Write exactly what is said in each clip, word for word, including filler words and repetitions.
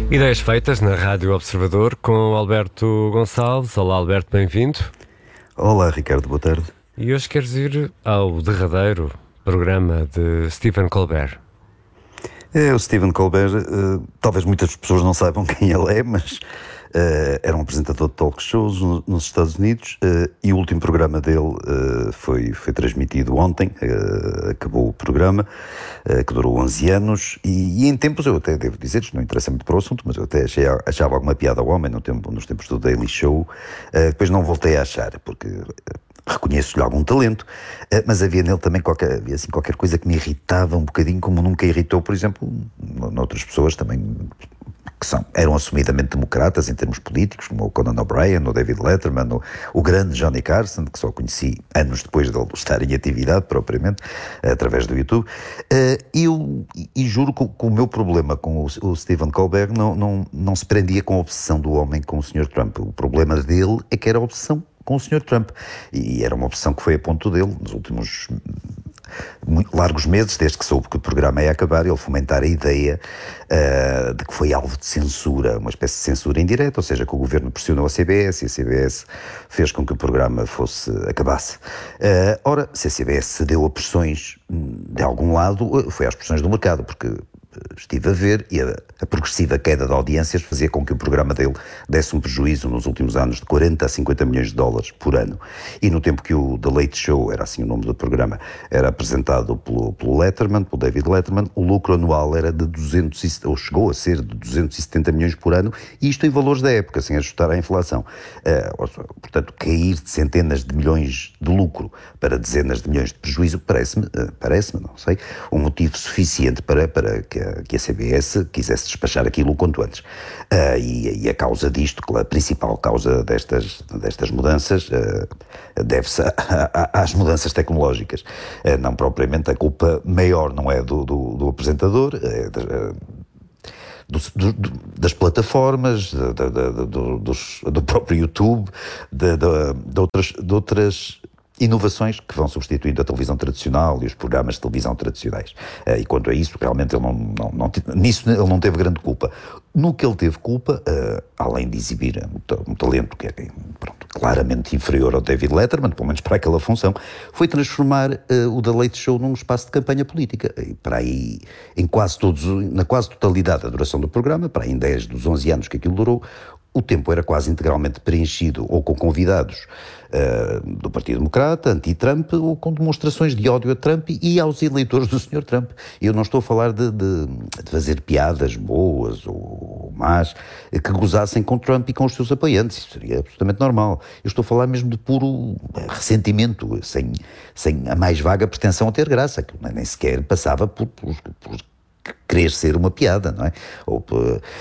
Ideias feitas na Rádio Observador com o Alberto Gonçalves. Olá, Alberto, bem-vindo. Olá, Ricardo, boa tarde. E hoje queres ir ao derradeiro programa de Stephen Colbert. É, o Stephen Colbert, uh, talvez muitas pessoas não saibam quem ele é, mas uh, era um apresentador de talk shows no, nos Estados Unidos uh, e o último programa dele uh, foi, foi transmitido ontem, uh, acabou o programa, uh, que durou onze anos e, e em tempos, eu até devo dizer, isto não interessa muito para o assunto, mas eu até achei, achava alguma piada ao homem no tempo, nos tempos do Daily Show, uh, depois não voltei a achar, porque... Uh, reconheço-lhe algum talento, mas havia nele também qualquer, havia assim, qualquer coisa que me irritava um bocadinho, como nunca irritou, por exemplo, noutras pessoas também que são, eram assumidamente democratas em termos políticos, como o Conan O'Brien, o David Letterman, o, o grande Johnny Carson, que só conheci anos depois de ele estar em atividade, propriamente, através do YouTube. E, eu, e juro que, que o meu problema com o, o Stephen Colbert não, não, não se prendia com a obsessão do homem com o senhor Trump. O problema dele é que era a obsessão com o senhor Trump, e era uma opção que foi a ponto dele, nos últimos muito largos meses, desde que soube que o programa ia acabar, ele fomentar a ideia uh, de que foi alvo de censura, uma espécie de censura indireta, ou seja, que o governo pressionou a C B S e a C B S fez com que o programa fosse, acabasse. Uh, ora, se a C B S cedeu a pressões de algum lado, foi às pressões do mercado, porque estive a ver e a, a progressiva queda de audiências fazia com que o programa dele desse um prejuízo nos últimos anos de quarenta a cinquenta milhões de dólares por ano. E no tempo que o The Late Show, era assim o nome do programa, era apresentado pelo, pelo Letterman, pelo David Letterman, o lucro anual era de duzentos, ou chegou a ser de duzentos e setenta milhões por ano, e isto em valores da época, sem ajustar à inflação. Uh, portanto, cair de centenas de milhões de lucro para dezenas de milhões de prejuízo, parece-me, uh, parece-me, não sei, um motivo suficiente para, para que que a C B S quisesse despachar aquilo o quanto antes. Uh, e, e a causa disto, a principal causa destas, destas mudanças, uh, deve-se a, a, às mudanças tecnológicas. Uh, não propriamente a culpa maior não é do, do, do apresentador, é de, uh, Do, do, das plataformas, de, de, de, do, dos, do próprio YouTube, de, de, de, outras, de outras inovações que vão substituindo a televisão tradicional e os programas de televisão tradicionais. Uh, e quanto a isso, realmente ele não, não, não, nisso ele não teve grande culpa. No que ele teve culpa, uh, além de exibir um, um talento que é pronto, claramente inferior ao David Letterman, pelo menos para aquela função, foi transformar uh, o The Late Show num espaço de campanha política. E para aí, em quase todos, na quase totalidade da duração do programa, para aí em dez dos onze anos que aquilo durou, o tempo era quase integralmente preenchido ou com convidados uh, do Partido Democrata, anti-Trump, ou com demonstrações de ódio a Trump e aos eleitores do senhor Trump. Eu não estou a falar de, de, de fazer piadas boas ou más que gozassem com Trump e com os seus apoiantes. Isso seria absolutamente normal. Eu estou a falar mesmo de puro ressentimento, sem, sem a mais vaga pretensão a ter graça, que nem sequer passava por, por, por querer ser uma piada, não é? Ou por...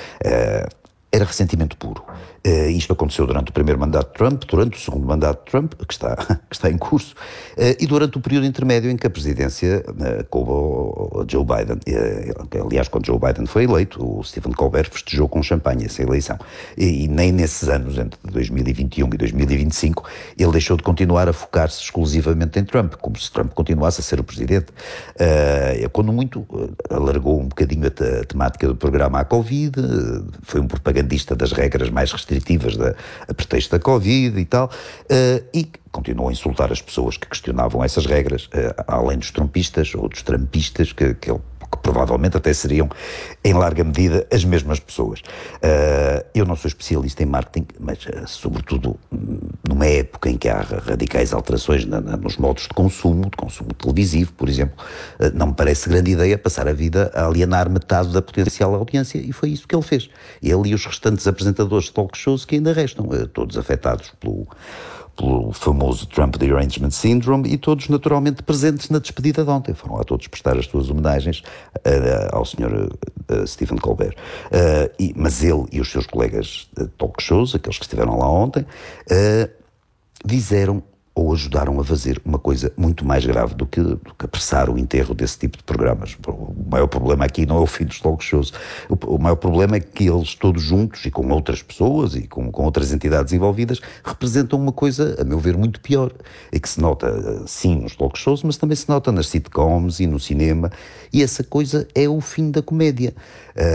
Uh, Era ressentimento puro. Uh, isto aconteceu durante o primeiro mandato de Trump, durante o segundo mandato de Trump, que está, que está em curso, uh, e durante o período intermédio em que a presidência uh, coube ao Joe Biden. Uh, aliás, quando Joe Biden foi eleito, o Stephen Colbert festejou com champanhe essa eleição. E, e nem nesses anos, entre dois mil e vinte e um e dois mil e vinte e cinco, ele deixou de continuar a focar-se exclusivamente em Trump, como se Trump continuasse a ser o presidente. Uh, quando muito, uh, alargou um bocadinho a, te, a temática do programa à Covid, uh, foi um propagandista das regras mais restritivas da, a pretexto da Covid e tal, uh, e continuou a insultar as pessoas que questionavam essas regras, uh, além dos trumpistas ou dos trampistas, que, que, que provavelmente até seriam, em larga medida, as mesmas pessoas. Uh, eu não sou especialista em marketing, mas uh, sobretudo numa época em que há radicais alterações na, na, nos modos de consumo, de consumo televisivo, por exemplo, uh, não me parece grande ideia passar a vida a alienar metade da potencial audiência, e foi isso que ele fez. Ele e os restantes apresentadores de talk shows que ainda restam, uh, todos afetados pelo, pelo famoso Trump Derangement Syndrome, e todos naturalmente presentes na despedida de ontem. Foram lá todos prestar as suas homenagens uh, ao senhor uh, Stephen Colbert. Uh, e, mas ele e os seus colegas de talk shows, aqueles que estiveram lá ontem, uh, fizeram ou ajudaram a fazer uma coisa muito mais grave do que, do que apressar o enterro desse tipo de programas. O maior problema aqui não é o fim dos talk shows. O, o maior problema é que eles todos juntos, e com outras pessoas e com, com outras entidades envolvidas, representam uma coisa, a meu ver, muito pior. É que se nota, sim, nos talk shows, mas também se nota nas sitcoms e no cinema. E essa coisa é o fim da comédia. Uh,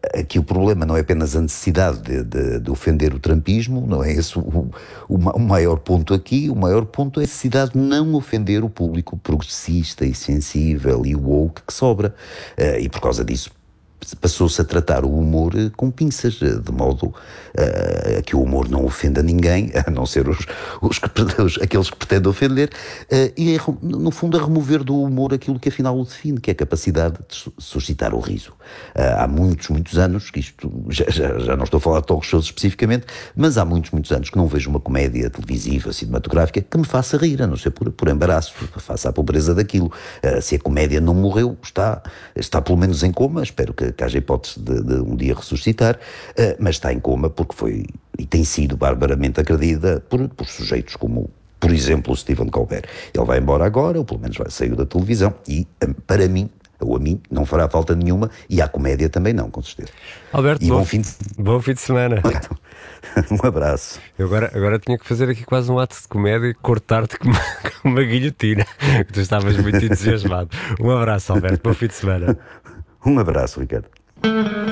aqui o problema não é apenas a necessidade de, de, de ofender o trumpismo, não é esse o, o, o maior ponto aqui. O maior ponto é a necessidade de não ofender o público progressista e sensível e woke que sobra. Uh, e por causa disso passou-se a tratar o humor com pinças, de modo uh, a que o humor não ofenda ninguém, a não ser os, os, que, os aqueles que pretendem ofender, uh, e é, no fundo, a remover do humor aquilo que afinal o define, que é a capacidade de suscitar o riso. Uh, há muitos, muitos anos, que isto, já, já, já não estou a falar de talk shows especificamente, mas há muitos, muitos anos que não vejo uma comédia televisiva, cinematográfica, que me faça rir, a não ser por, por embaraço, face à pobreza daquilo. Uh, se a comédia não morreu, está, está pelo menos em coma, espero que que haja hipótese de, de um dia ressuscitar, uh, mas está em coma porque foi e tem sido barbaramente agredida por, por sujeitos como, por exemplo, o Stephen Colbert. Ele vai embora agora, ou pelo menos vai sair da televisão, e um, para mim, ou a mim, não fará falta nenhuma, e à comédia também não, com certeza. Alberto, e bom, bom fim de... bom fim de semana. Um abraço. Eu agora, agora tinha que fazer aqui quase um ato de comédia e cortar-te com uma, com uma guilhotina, que tu estavas muito entusiasmado. Um abraço, Alberto, bom fim de semana. Um abraço, Ricardo.